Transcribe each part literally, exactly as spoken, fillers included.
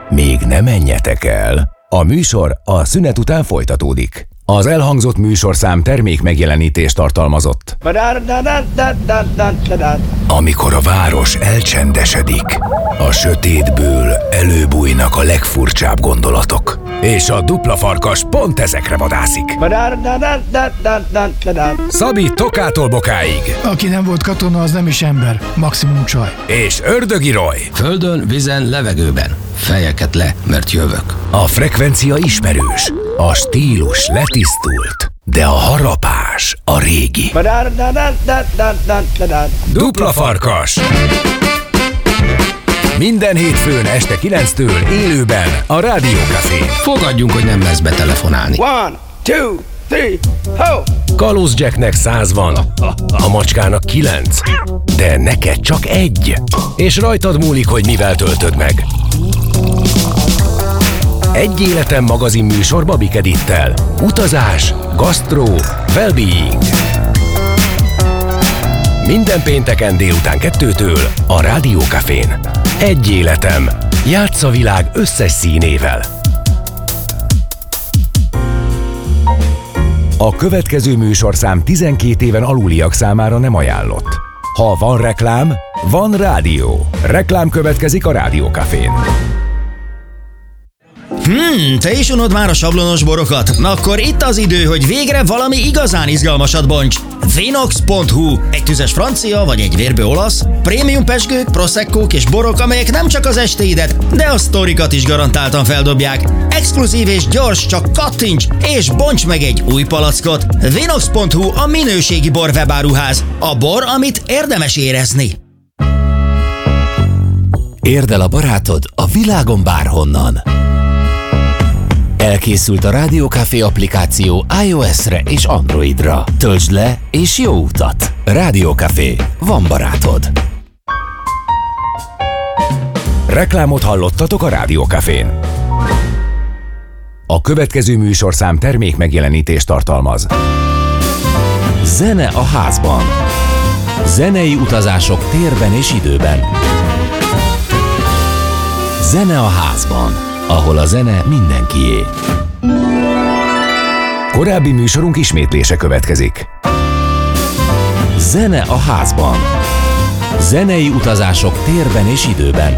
Még ne menjetek el! A műsor a szünet után folytatódik. Az elhangzott műsorszám termék megjelenítést tartalmazott. Amikor a város elcsendesedik, a sötétből előbújnak a legfurcsább gondolatok. És a dupla farkas pont ezekre vadászik. Szabi Tokától Bokáig. Aki nem volt katona, az nem is ember, maximum csaj. És Ördögi Roy. Földön, vízen, levegőben. Fejeket le, mert jövök. A frekvencia ismerős, a stílus letisztult, de a harapás a régi. Dupla farkas. Minden hétfőn este kilenctől élőben a Rádió Cafén. Fogadjunk, hogy nem lesz betelefonálni. One, two, three, ho! Kalóz Jacknek száz van, a macskának kilenc, de neked csak egy. És rajtad múlik, hogy mivel töltöd meg. Egy életem magazin műsor Babik Edittel. Utazás, gasztró, well-being. Minden pénteken délután kettőtől a Rádió Cafén. Egy életem. Játsz a világ összes színével. A következő műsorszám tizenkét éven aluliak számára nem ajánlott. Ha van reklám, van rádió. Reklám következik a Rádió Cafén. Hmm, te is unod már a sablonos borokat? Na akkor itt az idő, hogy végre valami igazán izgalmasat bonts. Vinox pont hu. Egy tüzes francia vagy egy vérbő olasz, prémium pezsgők, proseccók és borok, amelyek nem csak az estéidet, de a sztorikat is garantáltan feldobják. Exkluzív és gyors, csak kattints és bonts meg egy új palackot. Vinox pont hu a minőségi bor webáruház. A bor, amit érdemes érezni. Érd el a barátod a világon bárhonnan. Elkészült a Rádió Café applikáció iOS-re és Androidra. Töltsd le és jó utat! Rádió Café. Van barátod. Reklámot hallottatok a Rádió Cafén. A következő műsorszám termék megjelenítést tartalmaz. Zene a házban. Zenei utazások térben és időben. Zene a házban, ahol a zene mindenkié. Korábbi műsorunk ismétlése következik. Zene a házban. Zenei utazások térben és időben.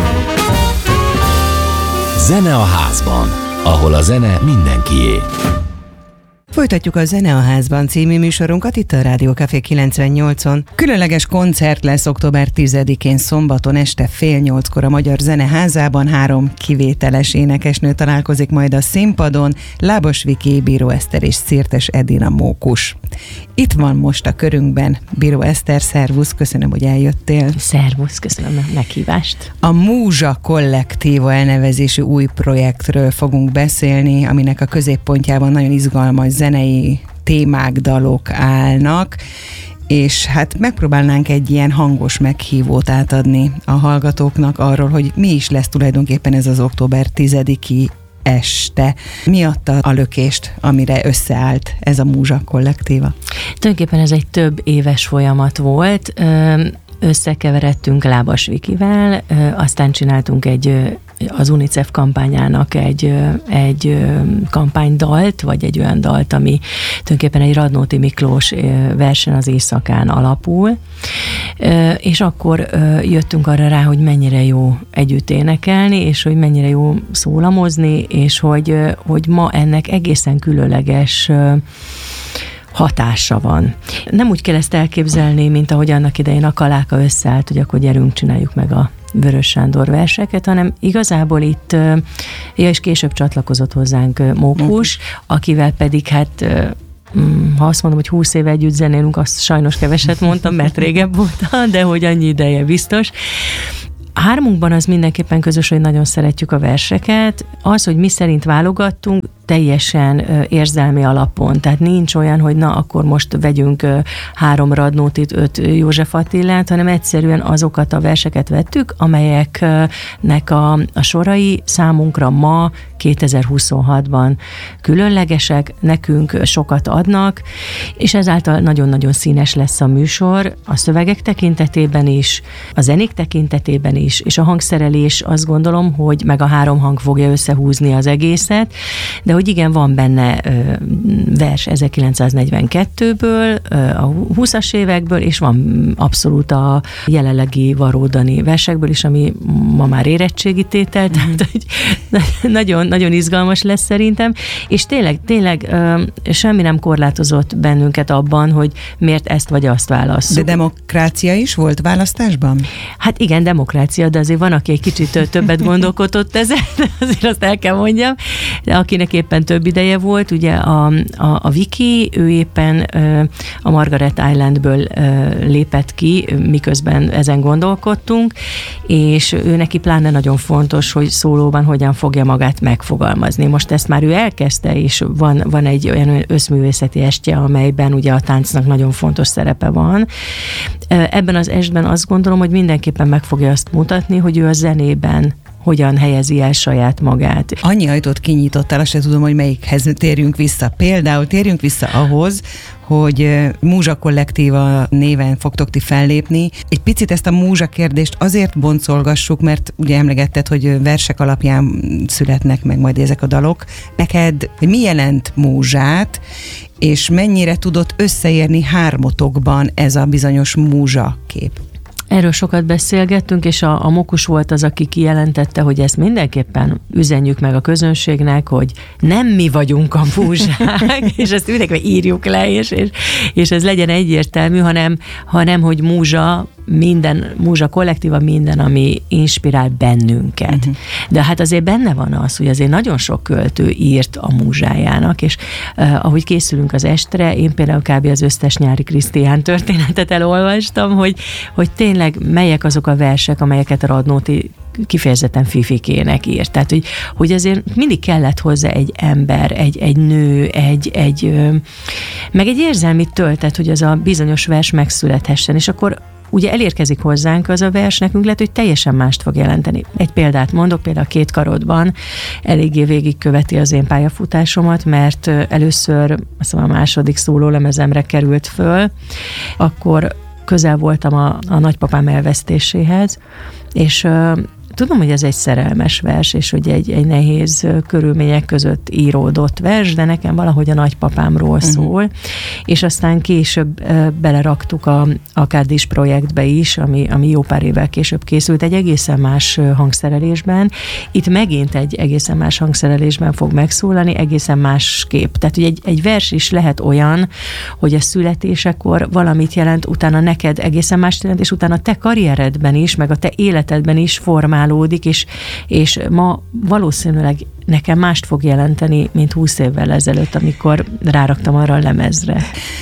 Zene a házban, ahol a zene mindenkié. Folytatjuk a Zene a házban című műsorunkat itt a Rádió Café kilencvennyolcon. Különleges koncert lesz október tizedikén szombaton este fél nyolckor a Magyar Zeneházában. Három kivételes énekesnő találkozik majd a színpadon: Lábos Viki, Bíró Eszter és Szirtes Edina Mókus. Itt van most a körünkben Bíró Eszter, szervusz, köszönöm, hogy eljöttél. Szervusz, köszönöm a meghívást. A Múzsa Kollektíva elnevezésű új projektről fogunk beszélni, aminek a középpontjában nagyon izgalmas zenei témák, dalok állnak, és hát megpróbálnánk egy ilyen hangos meghívót átadni a hallgatóknak arról, hogy mi is lesz tulajdonképpen ez az október tizediki este. Mi adta a lökést, amire összeállt ez a Múzsa Kollektíva? Tulajdonképpen ez egy több éves folyamat volt. Összekeveredtünk Lábas Vikivel, aztán csináltunk egy az UNICEF kampányának egy, egy kampánydalt, vagy egy olyan dalt, ami tulajdonképpen egy Radnóti Miklós Versen az éjszakán alapul, és akkor jöttünk arra rá, hogy mennyire jó együtt énekelni, és hogy mennyire jó szólamozni, és hogy, hogy ma ennek egészen különleges hatása van. Nem úgy kell ezt elképzelni, mint ahogy annak idején a Kaláka összeállt, hogy akkor gyerünk, csináljuk meg a Vörös Sándor verseket, hanem igazából itt, ja, és később csatlakozott hozzánk Mókus, akivel pedig hát, ha azt mondom, hogy húsz éve együtt zenélünk, azt sajnos keveset mondtam, mert régebb volt, de hogy annyi ideje biztos. Hármunkban az mindenképpen közös, hogy nagyon szeretjük a verseket. Az, hogy mi szerint válogattunk, teljesen érzelmi alapon. Tehát nincs olyan, hogy na, akkor most vegyünk három Radnótit, öt József Attilát, hanem egyszerűen azokat a verseket vettük, amelyeknek a, a sorai számunkra ma kétezer-huszonhatban különlegesek, nekünk sokat adnak, és ezáltal nagyon-nagyon színes lesz a műsor, a szövegek tekintetében is, a zenék tekintetében is, és a hangszerelés azt gondolom, hogy meg a három hang fogja összehúzni az egészet, de hogy igen, van benne ö, vers ezerkilencszáznegyvenkettőből, ö, a húszas évekből, és van abszolút a jelenlegi Varó-Dani versekből is, ami ma már érettségi tétel, tehát hogy nagyon, nagyon izgalmas lesz szerintem, és tényleg, tényleg ö, semmi nem korlátozott bennünket abban, hogy miért ezt vagy azt válasszuk. De demokrácia is volt választásban? Hát igen, demokrácia, de azért van, aki egy kicsit többet gondolkodott ezen, azért azt el kell mondjam, de akinek éppen több ideje volt, ugye a, a, a Viki, ő éppen ö, a Margaret Islandből ö, lépett ki, miközben ezen gondolkodtunk, és ő neki pláne nagyon fontos, hogy szólóban hogyan fogja magát megfogalmazni. Most ezt már ő elkezdte, és van, van egy olyan összművészeti estje, amelyben ugye a táncnak nagyon fontos szerepe van. Ebben az estben azt gondolom, hogy mindenképpen meg fogja azt mutatni, hogy ő a zenében hogyan helyezi el saját magát. Annyi ajtót kinyitottál, azt se tudom, hogy melyikhez térjünk vissza. Például térjünk vissza ahhoz, hogy Múzsa Kollektíva néven fogtok ti fellépni. Egy picit ezt a múzsa kérdést azért boncolgassuk, mert ugye emlegetted, hogy versek alapján születnek meg majd ezek a dalok. Neked mi jelent múzsát, és mennyire tudott összeérni hármotokban ez a bizonyos múzsa kép? Erről sokat beszélgettünk, és a, a Mokus volt az, aki kijelentette, hogy ezt mindenképpen üzenjük meg a közönségnek, hogy nem mi vagyunk a múzsák, és ezt mindenképpen írjuk le, és, és, és ez legyen egyértelmű, hanem, hanem hogy múzsa, minden, múzsa kollektíva minden, ami inspirál bennünket. Uh-huh. De hát azért benne van az, hogy azért nagyon sok költő írt a múzsájának, és uh, ahogy készülünk az estre, én például kb. Az összes Nyári Krisztián történetet elolvastam, hogy, hogy tényleg melyek azok a versek, amelyeket a Radnóti kifejezetten fifikének írt. Tehát, hogy, hogy azért mindig kellett hozzá egy ember, egy, egy nő, egy, egy meg egy érzelmi töltet, hogy az a bizonyos vers megszülethessen, és akkor ugye elérkezik hozzánk az a vers, nekünk lehet, hogy teljesen mást fog jelenteni. Egy példát mondok, például a Két karodban eléggé végigköveti az én pályafutásomat, mert először azt hiszem a második szólólemezemre került föl, akkor közel voltam a, a nagypapám elvesztéséhez, és tudom, hogy ez egy szerelmes vers, és hogy egy, egy nehéz körülmények között íródott vers, de nekem valahogy a nagypapámról szól, uh-huh. és aztán később uh, beleraktuk a, a Kárdis projektbe is, ami, ami jó pár évvel később készült, egy egészen más hangszerelésben. Itt megint egy egészen más hangszerelésben fog megszólani, egészen más kép. Tehát, hogy egy, egy vers is lehet olyan, hogy a születésekor valamit jelent, utána neked egészen más jelent, és utána te karrieredben is, meg a te életedben is formál, és, és ma valószínűleg nekem mást fog jelenteni, mint húsz évvel ezelőtt, amikor ráraktam arra a lemezre.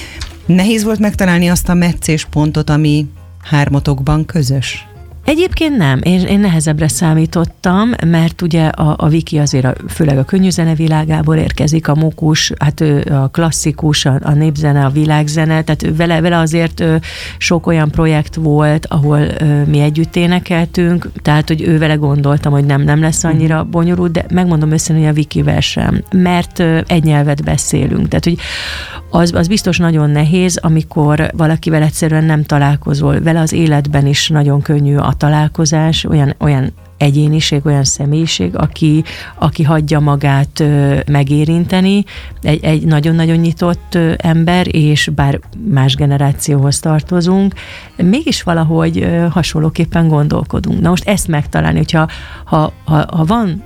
Nehéz volt megtalálni azt a meccéspontot, ami hármatokban közös? Egyébként nem, én, én nehezebbre számítottam, mert ugye a, a Viki azért a, főleg a könnyű zene világából érkezik, a Mokus, hát ő a klasszikus, a, a népzene, a világzene, tehát vele, vele azért ő, sok olyan projekt volt, ahol ő, mi együtt énekeltünk, tehát hogy ő vele gondoltam, hogy nem, nem lesz annyira bonyolult, de megmondom őszintén, hogy a Vikivel sem, mert ő, egy nyelvet beszélünk, tehát hogy az, az biztos nagyon nehéz, amikor valakivel egyszerűen nem találkozol, vele az életben is nagyon könnyű a találkozás, olyan, olyan egyéniség, olyan személyiség, aki, aki hagyja magát ö, megérinteni, egy, egy nagyon-nagyon nyitott ö, ember, és bár más generációhoz tartozunk, mégis valahogy ö, hasonlóképpen gondolkodunk. Na most ezt megtalálni, hogyha ha, ha, ha van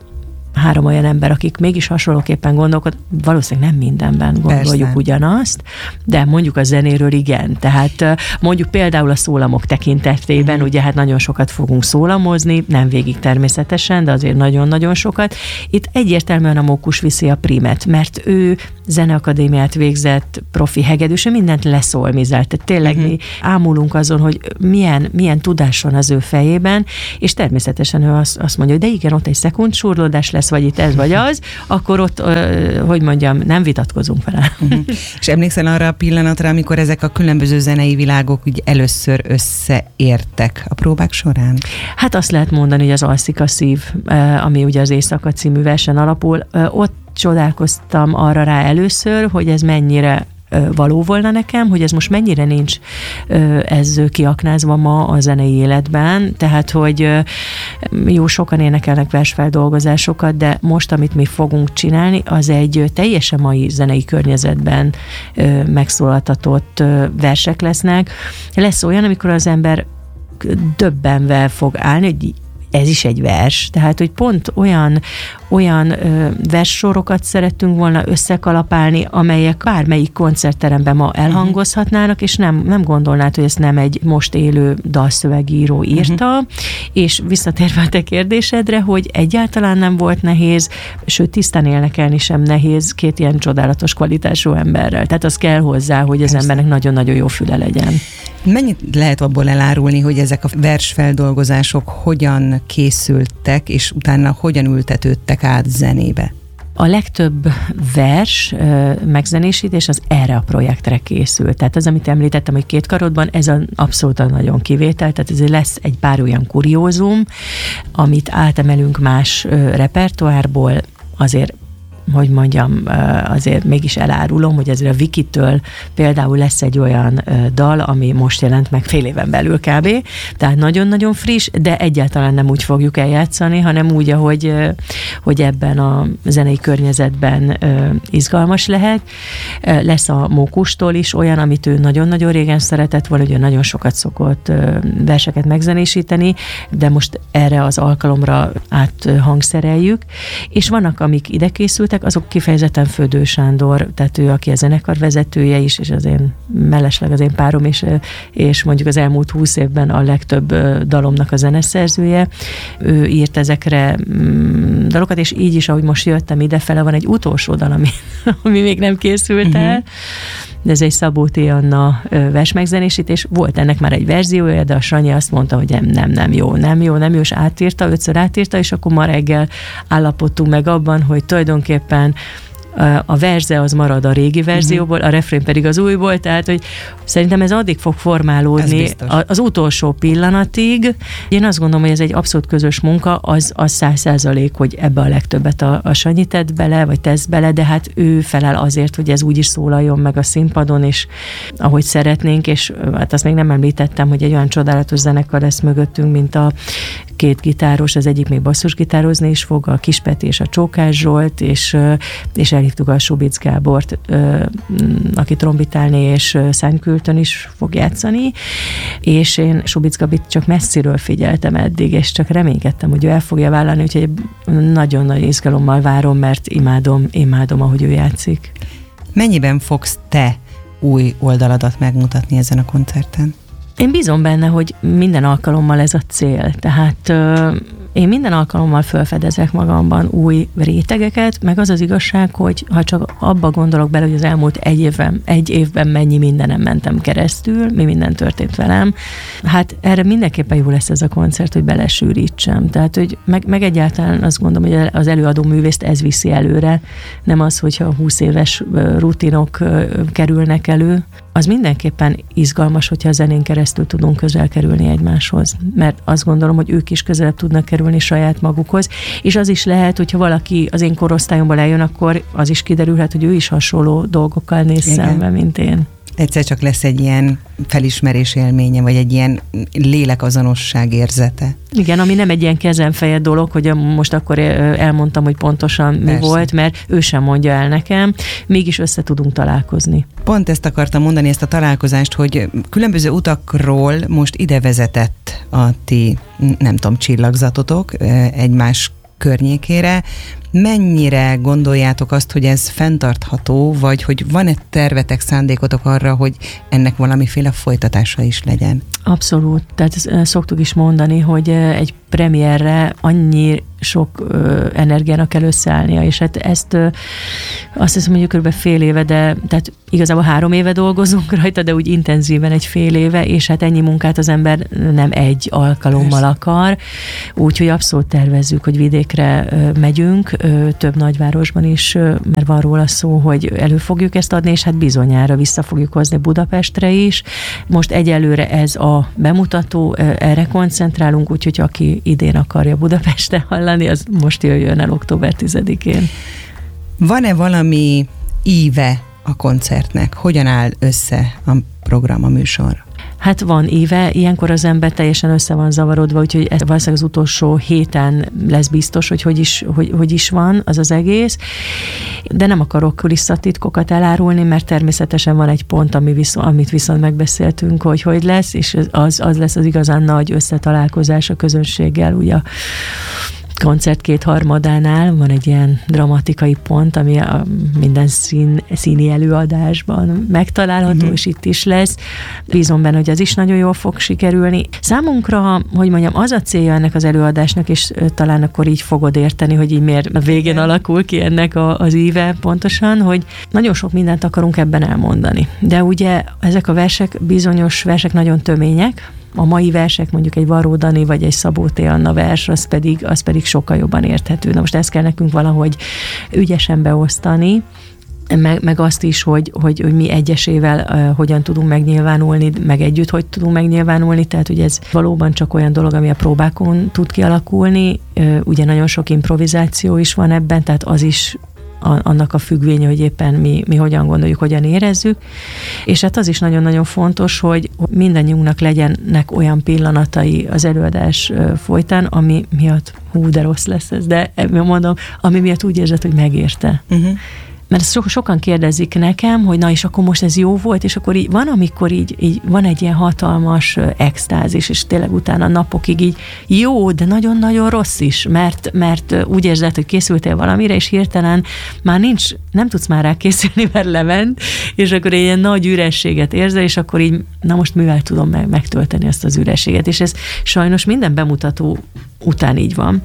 három olyan ember, akik mégis hasonlóképpen gondolkod, valószínűleg nem mindenben gondoljuk Persze. ugyanazt, de mondjuk a zenéről igen. Tehát mondjuk például a szólamok tekintetében, mm. ugye hát nagyon sokat fogunk szólamozni, nem végig természetesen, de azért nagyon-nagyon sokat. Itt egyértelműen a Mókus viszi a primet, mert ő zeneakadémiát végzett, profi hegedűs, mindent leszólmizelt. Tehát tényleg mm-hmm. mi ámulunk azon, hogy milyen, milyen tudás van az ő fejében, és természetesen ő azt, azt mondja, hogy de igen, ott egy szekundsurlódás lesz, lesz, vagy itt ez, vagy az, akkor ott, hogy mondjam, nem vitatkozunk vele. Uh-huh. És emlékszel arra a pillanatra, amikor ezek a különböző zenei világok úgy először összeértek a próbák során? Hát azt lehet mondani, hogy az Alszik a szív, ami ugye az Éjszaka című versen alapul, ott csodálkoztam arra rá először, hogy ez mennyire való volna nekem, hogy ez most mennyire nincs ez kiaknázva ma a zenei életben, tehát, hogy jó, sokan énekelnek versfeldolgozásokat, de most, amit mi fogunk csinálni, az egy teljesen mai zenei környezetben megszólaltatott versek lesznek. Lesz olyan, amikor az ember döbbenve fog állni, hogy ez is egy vers, tehát, hogy pont olyan, olyan ö, verssorokat szerettünk volna összekalapálni, amelyek bármelyik koncertteremben ma elhangozhatnának, és nem, nem gondolnád, hogy ezt nem egy most élő dalszövegíró írta, uh-huh. és visszatérve a te kérdésedre, hogy egyáltalán nem volt nehéz, sőt, tisztán énekelni sem nehéz két ilyen csodálatos kvalitású emberrel. Tehát az kell hozzá, hogy az Persze. embernek nagyon-nagyon jó füle legyen. Mennyit lehet abból elárulni, hogy ezek a versfeldolgozások hogyan készültek, és utána hogyan ültetődtek át zenébe? A legtöbb vers megzenésítés az erre a projektre készült. Tehát az, amit említettem, hogy két karodban, ez a abszolút nagyon kivétel, tehát ezért lesz egy pár olyan kuriózum, amit átemelünk más repertoárból, azért hogy mondjam, azért mégis elárulom, hogy azért a Vikitől például lesz egy olyan dal, ami most jelent meg fél éven belül kb. Tehát nagyon-nagyon friss, de egyáltalán nem úgy fogjuk eljátszani, hanem úgy, ahogy hogy ebben a zenei környezetben izgalmas lehet. Lesz a Mókustól is olyan, amit ő nagyon-nagyon régen szeretett volna, hogy ő nagyon sokat szokott verseket megzenésíteni, de most erre az alkalomra áthangszereljük, és vannak, amik ide készültek, azok kifejezetten Födő Sándor, tehát ő, aki a zenekar vezetője is, és az én mellesleg az én párom is, és mondjuk az elmúlt húsz évben a legtöbb dalomnak a zeneszerzője. Ő írt ezekre dalokat, és így is, ahogy most jöttem idefele, van egy utolsó dal, ami, ami még nem készült el, uh-huh. de ez egy Szabó T. Anna versmegzenésítés. Volt ennek már egy verziója, de a Sanyi azt mondta, hogy nem, nem, nem jó, nem jó, nem jó, és átírta, ötször átírta, és akkor ma reggel állapodtunk meg abban, hogy tulajdonképpen a verze az marad a régi verzióból, a refrén pedig az újból, tehát, hogy szerintem ez addig fog formálódni az utolsó pillanatig. Én azt gondolom, hogy ez egy abszolút közös munka, az az száz százalék, hogy ebbe a legtöbbet a, a Sanyi tett bele, vagy tesz bele, de hát ő felel azért, hogy ez úgy is szólaljon meg a színpadon, és ahogy szeretnénk, és hát azt még nem említettem, hogy egy olyan csodálatos zenekar lesz mögöttünk, mint a két gitáros, az egyik még basszusgitározni is fog, a Kispeti és a Csókás Zsolt, és, és elhívtuk a Subic Gábort, aki trombitálni és szánykültön is fog játszani, és én Subic Gabit csak messziről figyeltem eddig, és csak reménykedtem, hogy ő el fogja vállalni, úgyhogy nagyon nagy izgalommal várom, mert imádom, imádom, ahogy ő játszik. Mennyiben fogsz te új oldaladat megmutatni ezen a koncerten? Én bízom benne, hogy minden alkalommal ez a cél. Tehát euh, én minden alkalommal felfedezek magamban új rétegeket, meg az az igazság, hogy ha csak abba gondolok bele, hogy az elmúlt egy évben, egy évben mennyi mindenem mentem keresztül, mi minden történt velem, hát erre mindenképpen jó lesz ez a koncert, hogy belesűrítsem. Tehát, hogy meg, meg egyáltalán azt gondolom, hogy az előadó művészt ez viszi előre, nem az, hogyha húsz éves rutinok kerülnek elő. Az mindenképpen izgalmas, hogyha a zenén keresztül tudunk közel kerülni egymáshoz. Mert azt gondolom, hogy ők is közelebb tudnak kerülni saját magukhoz, és az is lehet, hogyha valaki az én korosztályomból eljön, akkor az is kiderülhet, hogy ő is hasonló dolgokkal néz Igen. szembe, mint én. Egyszer csak lesz egy ilyen felismerés élménye, vagy egy ilyen lélekazonosság érzete. Igen, ami nem egy ilyen kezenfeje dolog, hogy most akkor elmondtam, hogy pontosan mi Persze. volt, mert ő sem mondja el nekem, mégis össze tudunk találkozni. Pont ezt akartam mondani, ezt a találkozást, hogy különböző utakról most ide vezetett a ti, nem tudom, csillagzatotok egymás környékére. Mennyire gondoljátok azt, hogy ez fenntartható, vagy hogy van-e tervetek, szándékotok arra, hogy ennek valamiféle folytatása is legyen? Abszolút. Tehát ezt szoktuk is mondani, hogy egy premierre annyi sok ö, energiának kell összeállnia, és hát ezt ö, azt hiszem, hogy kb. fél éve, de tehát igazából három éve dolgozunk rajta, de úgy intenzíven egy fél éve, és hát ennyi munkát az ember nem egy alkalommal Persze. akar, úgyhogy abszolút tervezzük, hogy vidékre megyünk, több nagyvárosban is, mert van róla szó, hogy elő fogjuk ezt adni, és hát bizonyára vissza fogjuk hozni Budapestre is. Most egyelőre ez a bemutató, erre koncentrálunk, úgyhogy aki idén akarja Budapestre hallani, az most jöjjön el október tizedikén. Van-e valami íve a koncertnek? Hogyan áll össze a program, a műsor? Hát van éve, ilyenkor az ember teljesen össze van zavarodva, úgyhogy ez valószínűleg az utolsó héten lesz biztos, hogy hogy is, hogy, hogy is van az az egész. De nem akarok kulisszatitkokat elárulni, mert természetesen van egy pont, ami viszont, amit viszont megbeszéltünk, hogy hogy lesz, és az, az lesz az igazán nagy összetalálkozás a közönséggel, ugye a koncert kétharmadánál van egy ilyen dramatikai pont, ami a minden szín, színi előadásban megtalálható, uh-huh. és itt is lesz. Bízom benne, hogy az is nagyon jól fog sikerülni. Számunkra, hogy mondjam, az a célja ennek az előadásnak, és talán akkor így fogod érteni, hogy így miért a végén Igen. alakul ki ennek a, az íve pontosan, hogy nagyon sok mindent akarunk ebben elmondani. De ugye ezek a versek, bizonyos versek nagyon tömények, a mai versek, mondjuk egy Varró Dani vagy egy Szabó T. Anna vers, az pedig, az pedig sokkal jobban érthető. Na most ezt kell nekünk valahogy ügyesen beosztani, meg, meg azt is, hogy, hogy, hogy mi egyesével uh, hogyan tudunk megnyilvánulni, meg együtt hogy tudunk megnyilvánulni, tehát ugye ez valóban csak olyan dolog, ami a próbákon tud kialakulni, uh, ugye nagyon sok improvizáció is van ebben, tehát az is a, annak a függvénye, hogy éppen mi, mi hogyan gondoljuk, hogyan érezzük. És hát az is nagyon-nagyon fontos, hogy mindannyiunknak legyenek olyan pillanatai az előadás folytán, ami miatt, hú, de rossz lesz ez, de mondom, ami miatt úgy érzed, hogy megérte. Uh-huh. Mert so, sokan kérdezik nekem, hogy na és akkor most ez jó volt, és akkor így van, amikor így, így van egy ilyen hatalmas extázis, és tényleg utána napokig így jó, de nagyon-nagyon rossz is, mert, mert úgy érzed, hogy készültél valamire, és hirtelen már nincs, nem tudsz már rá készülni, mert lement, és akkor egy ilyen nagy ürességet érzel, és akkor így, na most mivel tudom meg, megtölteni ezt az ürességet, és ez sajnos minden bemutató után így van.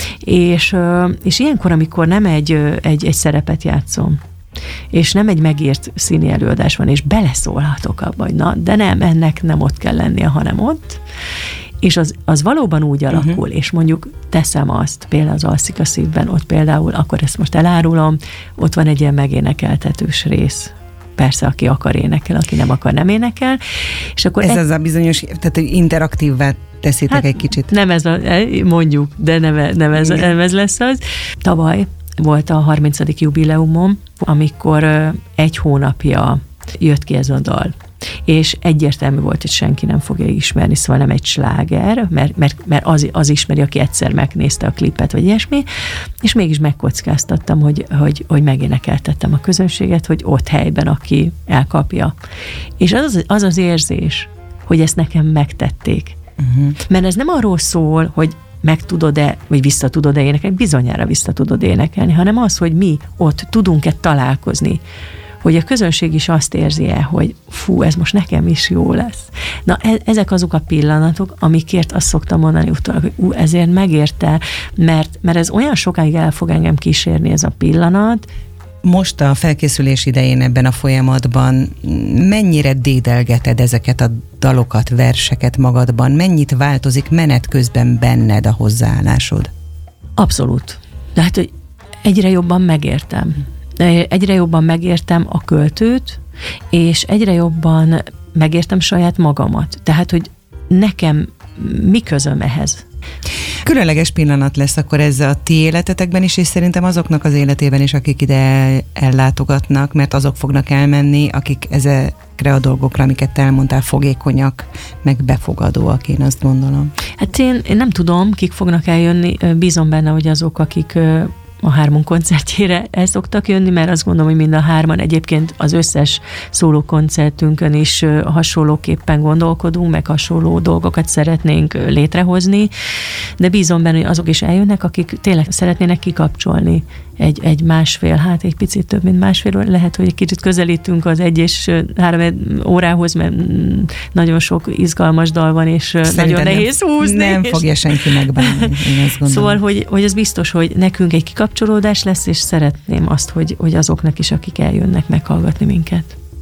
És, és ilyenkor, amikor nem egy, egy, egy szerepet játszom, és nem egy megírt színi előadás van, és beleszólhatok abba, hogy na, de nem, ennek nem ott kell lennie, hanem ott, és az, az valóban úgy alakul, uh-huh. és mondjuk teszem azt, például az Alszik a szívben, ott például, akkor ezt most elárulom, ott van egy ilyen megénekeltetős rész. Persze, aki akar énekel, aki nem akar, nem énekel. És akkor ez e- az a bizonyos, tehát interaktívvá teszitek hát egy kicsit. Nem ez a, mondjuk, de nem, nem, ez, nem ez lesz az. Tavaly volt a harmincadik jubileumom, amikor egy hónapja jött ki ez a dal. És egyértelmű volt, hogy senki nem fogja ismerni, szóval nem egy sláger, mert, mert, mert az, az ismeri, aki egyszer megnézte a klipet, vagy ilyesmi, és mégis megkockáztattam, hogy, hogy, hogy megénekeltettem a közönséget, hogy ott helyben, aki elkapja. És az az, az érzés, hogy ezt nekem megtették. Uh-huh. Mert ez nem arról szól, hogy meg tudod-e, vagy vissza tudod-e énekelni, bizonyára vissza tudod énekelni, hanem az, hogy mi ott tudunk-e találkozni, hogy a közönség is azt érzi-e, hogy fú, ez most nekem is jó lesz. Na, e- ezek azok a pillanatok, amikért azt szoktam mondani utólag, hogy ú, ezért megérte, mert, mert ez olyan sokáig el fog engem kísérni ez a pillanat. Most a felkészülés idején ebben a folyamatban mennyire dédelgeted ezeket a dalokat, verseket magadban? Mennyit változik menet közben benned a hozzáállásod? Abszolút. De hát, hogy egyre jobban megértem. Egyre jobban megértem a költőt, és egyre jobban megértem saját magamat. Tehát, hogy nekem mi közöm ehhez? Különleges pillanat lesz akkor ez a ti életetekben is, és szerintem azoknak az életében is, akik ide ellátogatnak, mert azok fognak elmenni, akik ezekre a dolgokra, amiket elmondtál, fogékonyak, meg befogadóak, én azt gondolom. Hát én, én nem tudom, kik fognak eljönni, bízom benne, hogy azok, akik a hármunk koncertjére el szoktak jönni, mert azt gondolom, hogy mind a hárman egyébként az összes szóló koncertünkön is hasonlóképpen gondolkodunk, meg hasonló dolgokat szeretnénk létrehozni, de bízom benne, hogy azok is eljönnek, akik tényleg szeretnének kikapcsolni egy, egy másfél, hát egy picit több, mint másfél, lehet, hogy egy kicsit közelítünk az egy és három órához, mert nagyon sok izgalmas dal van, és szerintem nagyon nehéz húzni. Nem és... fogja senki megbánni, én azt gondolom. Szóval, hogy, hogy ez biztos, hogy nekünk egy kikapcsolódás lesz, és szeretném azt, hogy, hogy azoknak is, akik eljönnek meghallgatni minket.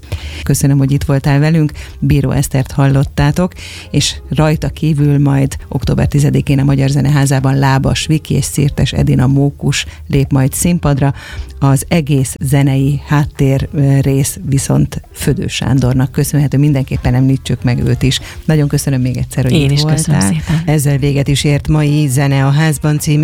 köszönöm, hogy itt voltál velünk. Bíró Esztert hallottátok, és rajta kívül majd október tizedikén a Magyar Zeneházában Lábas Viki és Szirtes Edina Mókus lép majd színpadra. Az egész zenei háttér rész viszont Födő Sándornak köszönhető, mindenképpen említsük meg őt is. Nagyon köszönöm még egyszer, hogy Én itt is voltál. köszönöm szépen. Ezzel véget is ért mai Zene a Házban című